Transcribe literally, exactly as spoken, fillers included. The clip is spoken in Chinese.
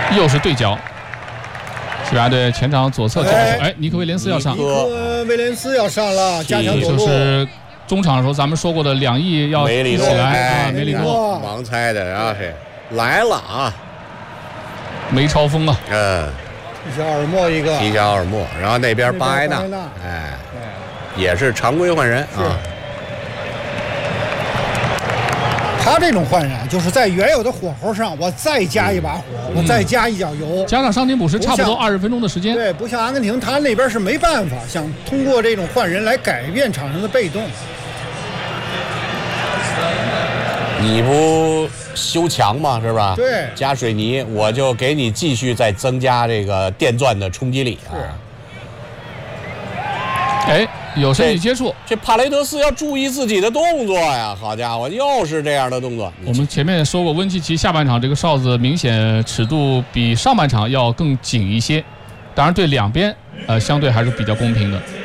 又是对角。西班牙队前场左侧交手，哎，尼克威廉斯要上， 尼克威廉斯要上了，加强左路。 就是中场的时候咱们说过的两翼要一起来啊，梅里诺盲猜的啊，是来了啊， 梅超风啊， 嗯， 皮乔尔莫一个， 皮乔尔莫，然后那边巴埃纳，哎，也是常规换人啊。 他这种换人就是在原有的火候上，我再加一把火，嗯、我再加一脚油， 加上伤停补时，差不多二十分钟的时间。 对，不像阿根廷，他那边是没办法想通过这种换人来改变场上的被动。 你不修墙吗？是吧？ 对， 加水泥，我就给你继续再增加这个电钻的冲击力啊。 哎。有身体接触， 这帕雷德斯要注意自己的动作呀！好家伙，又是这样的动作。 我们前面说过，温契奇下半场这个哨子明显尺度比上半场要更紧一些，当然对两边呃相对还是比较公平的。